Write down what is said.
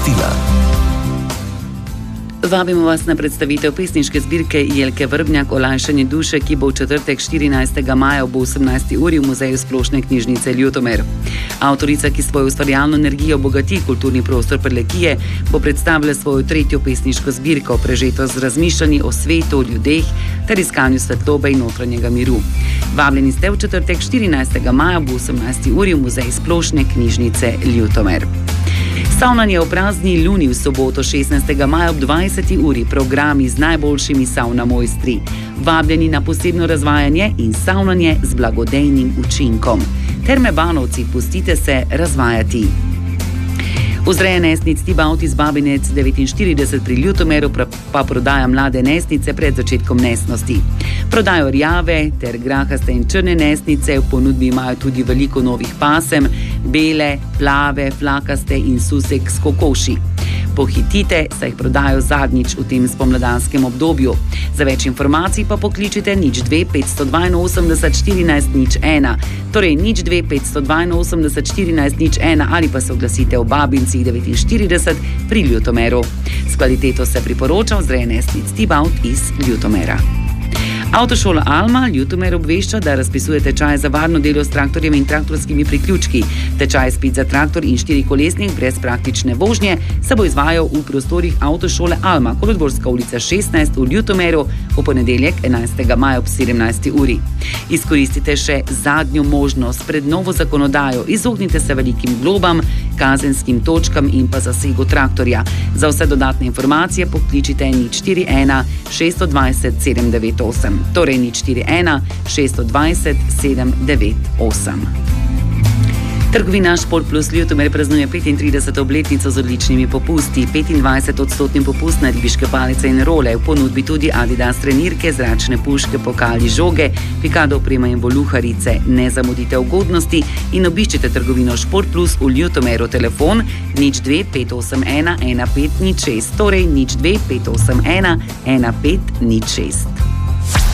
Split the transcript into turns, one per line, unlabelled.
Vabimo vas na predstavitev pesniške zbirke Jelke Vrbnjak Olajšanje duše, ki bo v četrtek 14. maja ob 18. uri v Muzeju splošne knjižnice Ljutomer. Avtorica, ki svojo ustvarjalno energijo bogati kulturni prostor Prlekije, bo predstavila svojo tretjo pesniško zbirko, prežeto z razmišljanji o svetu, ljudeh ter iskanju svetlobe in notranjega miru. Vabljeni ste v četrtek 14. maja ob 18. uri v Muzej splošne knjižnice Ljutomer. Savnanje o prazni luni v soboto 16. maja ob 20. uri, programi z najboljšimi savna mojstri. Vabljeni na posebno razvajanje in savnanje z blagodejnim učinkom. Terme Banovci, pustite se razvajati. Vzreja nesnic Tibaut iz Babinec 49 pri Ljutomeru pa prodaja mlade nesnice pred začetkom nesnosti. Prodajo rjave ter grahaste in črne nesnice, v ponudbi imajo tudi veliko novih pasem, bele, plave, flakaste in susek s kokoši. Pohitite, saj jih prodajo zadnjič v tem spomladanskem obdobju. Za več informacij pa pokličite 02 582 14 01, torej 02 582 14 01 ali pa se oglasite v Babincih 49 pri Ljutomeru. S kvaliteto se priporoča vzreja nesnic Tibaut iz Ljutomera. Avtošola Alma Ljutomer obvešča, da razpisuje tečaj za varno delo s traktorjem in traktorskimi priključki. Tečaj izpit za traktor in štirikolesnik brez praktične vožnje se bo izvajal v prostorih Avtošole Alma, Kolodvorska ulica 16 v Ljutomeru, v ponedeljek 11. maja ob 17. uri. Izkoristite še zadnjo možnost pred novo zakonodajo, izognite se velikim globam, kazenskim točkam in pa zasegu traktorja. Za vse dodatne informacije pokličite 041 620 798. Torej 041 620 798. Trgovina Šport Plus Ljutomer praznuje 35. obletnico z odličnimi popusti. 25% popust na ribiške palice in role, v ponudbi tudi Adidas trenirke, zračne puške, pokali, žoge, Pikado oprema in voluharice. Ne zamudite ugodnosti in obiščite trgovino Šport Plus v Ljutomeru. Telefon 02 581 1506, torej 02 581 1506.